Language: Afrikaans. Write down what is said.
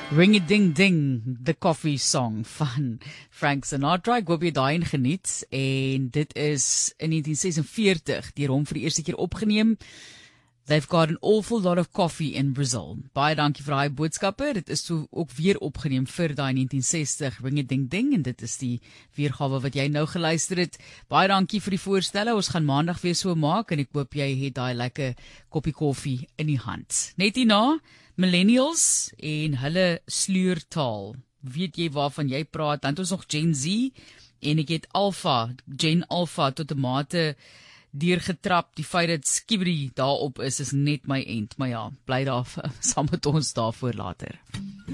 Ring-a-ding-ding, the coffee song van Frank Sinatra. Ek hoop jy daai geniet. En dit is in 1946 deur hom vir die eerste keer opgeneem. They've got an awful lot of coffee in Brazil. Baie dankie vir daai boodskappe. Dit is so ook weer opgeneem vir daai 1960 Ring-a-ding-ding en dit is die weergawe wat jy nou geluister het. Baie dankie vir die voorstelle. Ons gaan maandag weer so maak en ek hoop jy het daai lekker koppie koffie in die hand. Net hierna millennials en hulle sleurtaal. Weet jy waarvan jy praat? Dan het ons nog Gen Z en ek het Gen Alpha tot 'n mate deurgetrap. Die feit dat Skibidi daarop is net my end. Maar ja, bly daar saam met ons daarvoor later.